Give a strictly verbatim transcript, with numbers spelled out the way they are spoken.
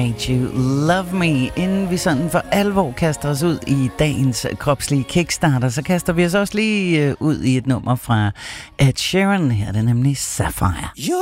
Made You Love Me. Inden vi sådan for alvor kaster os ud i dagens kropslige kickstarter, så kaster vi os også lige ud i et nummer fra Ed Sheeran. Her er det nemlig Sapphire.